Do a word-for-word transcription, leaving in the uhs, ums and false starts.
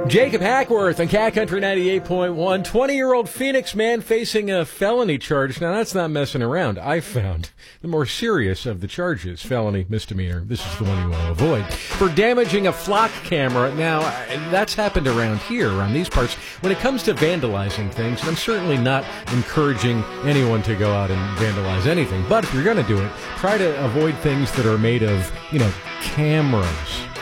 Jacob Hackworth on Cat Country ninety-eight point one. twenty-year-old Phoenix man facing a felony charge. Now, that's not messing around. I found the more serious of the charges, felony misdemeanor. This is the one you want to avoid. For damaging a flock camera. Now, that's happened around here, around these parts. When it comes to vandalizing things, I'm certainly not encouraging anyone to go out and vandalize anything. But if you're going to do it, try to avoid things that are made of, you know, cameras.